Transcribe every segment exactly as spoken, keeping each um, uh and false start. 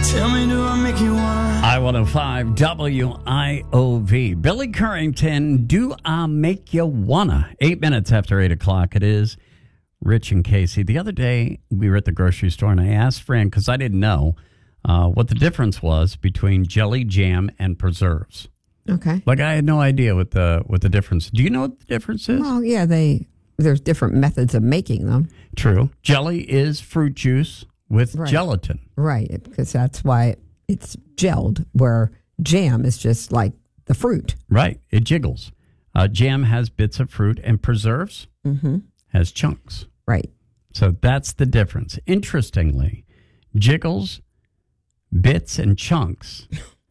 Tell me, do I make you wanna? I one oh five W I O V. Billy Currington, do I make you wanna? Eight minutes after eight o'clock it is. Rich and Casey. The other day, we were at the grocery store, and I asked Fran, because I didn't know uh, what the difference was between jelly, jam, and preserves. Okay. Like, I had no idea what the what the difference. Do you know what the difference is? Well, yeah, they there's different methods of making them. True. Jelly is fruit juice with Right. gelatin. Right, because that's why it's gelled, where jam is just like the fruit. Right. It jiggles. Uh, jam has bits of fruit, and preserves Mm-hmm. has chunks. Right. So that's the difference. Interestingly, jiggles, bits, and chunks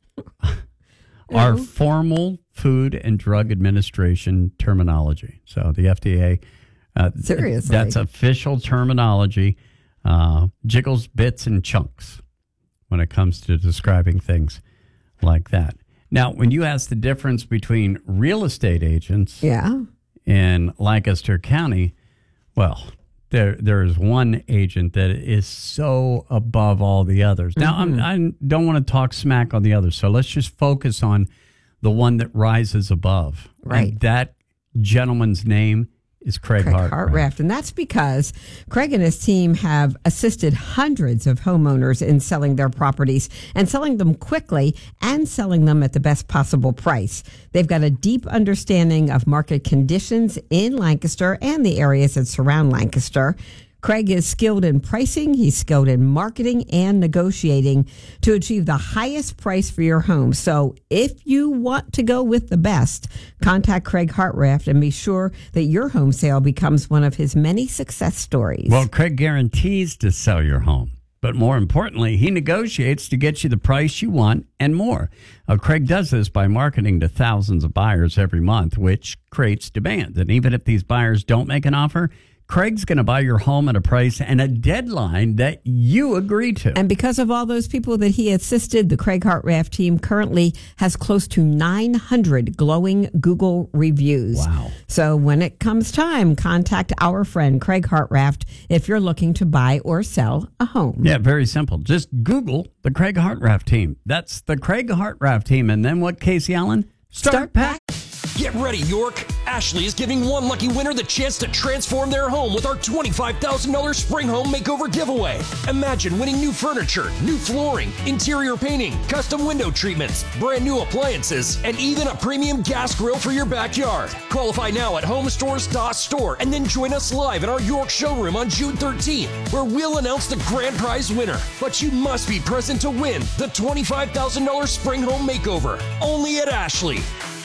are formal Food and Drug Administration terminology. So the F D A, uh, Seriously? that's official terminology. Uh, jiggles, bits, and chunks when it comes to describing things like that. Now, when you ask the difference between real estate agents Yeah. in Lancaster County, well, there there is one agent that is so above all the others. Now, I'm, I don't want to talk smack on the others, so let's just focus on the one that rises above. Right. And that gentleman's name is Craig, Craig Hartraft. Hartraft. And that's because Craig and his team have assisted hundreds of homeowners in selling their properties and selling them quickly and selling them at the best possible price. They've got a deep understanding of market conditions in Lancaster and the areas that surround Lancaster. Craig is skilled in pricing, he's skilled in marketing and negotiating to achieve the highest price for your home. So if you want to go with the best, contact Craig Hartraft and be sure that your home sale becomes one of his many success stories. Well, Craig guarantees to sell your home. But more importantly, he negotiates to get you the price you want and more. Uh, Craig does this by marketing to thousands of buyers every month, which creates demand. And even if these buyers don't make an offer, Craig's going to buy your home at a price and a deadline that you agree to. And because of all those people that he assisted, the Craig Hartraft team currently has close to nine hundred glowing Google reviews. Wow. So when it comes time, contact our friend Craig Hartraft if you're looking to buy or sell a home. Yeah, very simple. Just Google the Craig Hartraft team. That's the Craig Hartraft team. And then what, Casey Allen? Start pack. Get ready, York. Ashley is giving one lucky winner the chance to transform their home with our twenty-five thousand dollars Spring Home Makeover giveaway. Imagine winning new furniture, new flooring, interior painting, custom window treatments, brand new appliances, and even a premium gas grill for your backyard. Qualify now at homestores dot store and then join us live in our York showroom on June thirteenth, where we'll announce the grand prize winner. But you must be present to win the twenty-five thousand dollars Spring Home Makeover, only at Ashley.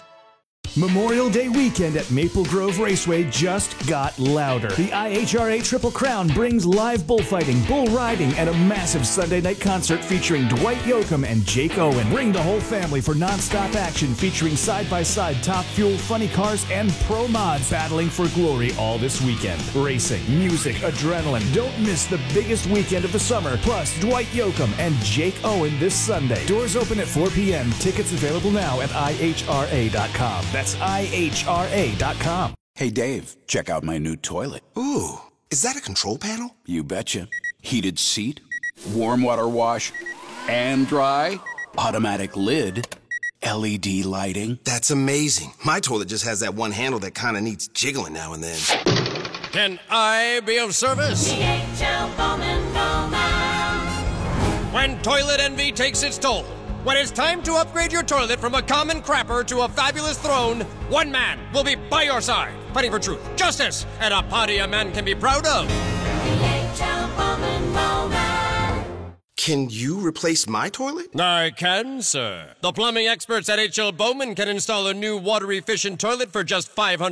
Memorial Day weekend at Maple Grove Raceway just got louder. The I H R A Triple Crown brings live bullfighting, bull riding, and a massive Sunday night concert featuring Dwight Yoakam and Jake Owen. Bring the whole family for nonstop action featuring side-by-side Top Fuel, funny cars, and pro mods battling for glory all this weekend. Racing, music, adrenaline. Don't miss the biggest weekend of the summer. Plus, Dwight Yoakam and Jake Owen this Sunday. Doors open at four p.m. Tickets available now at I H R A dot com. That's I H R A dot com. Hey, Dave, check out my new toilet. Ooh, is that a control panel? You betcha. Heated seat, warm water wash, and dry, automatic lid, L E D lighting. That's amazing. My toilet just has that one handle that kind of needs jiggling now and then. Can I be of service? D H L Bowman Bowman. When toilet envy takes its toll, when it's time to upgrade your toilet from a common crapper to a fabulous throne, one man will be by your side, fighting for truth, justice, and a party a man can be proud of. D H L Bowman Bowman. Can you replace my toilet? I can, sir. The plumbing experts at H L Bowman can install a new water-efficient toilet for just five hundred